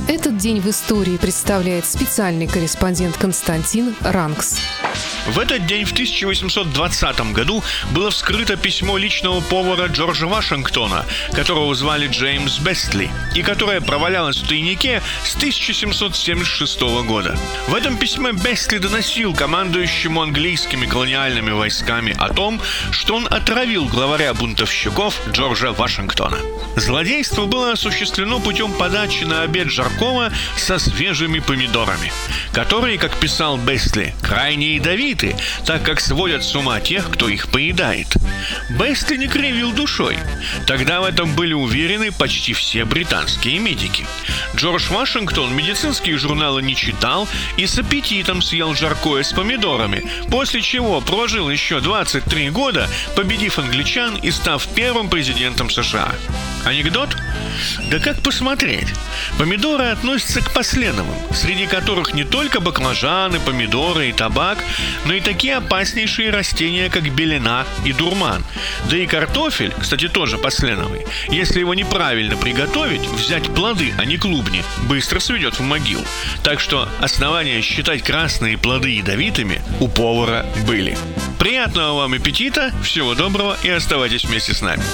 Этот день в истории представляет специальный корреспондент Константин Ранкс. В этот день, в 1820 году, было вскрыто письмо личного повара Джорджа Вашингтона, которого звали Джеймс Бестли, и которое провалялось в тайнике с 1776 года. В этом письме Бестли доносил командующему английскими колониальными войсками о том, что он отравил главаря бунтовщиков Джорджа Вашингтона. Злодейство было осуществлено путем подачи на обед жаркого со свежими помидорами, которые, как писал Бестли, крайне ядовиты, так как сводят с ума тех, кто их поедает. Бестли не кривил душой. Тогда в этом были уверены почти все британские медики. Джордж Вашингтон медицинские журналы не читал и с аппетитом съел жаркое с помидорами, после чего прожил еще 23 года, победив англичан и став первым президентом США. Анекдот? Да как посмотреть? Помидоры относятся к посленовым, среди которых не только баклажаны, помидоры и табак, но и такие опаснейшие растения, как белена и дурман. Да и картофель, кстати, тоже посленовый. Если его неправильно приготовить, взять плоды, а не клубни, быстро сведет в могилу. Так что основания считать красные плоды ядовитыми у повара были. Приятного вам аппетита, всего доброго и оставайтесь вместе с нами.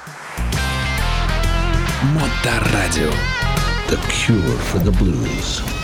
Моторадио. The cure for the blues.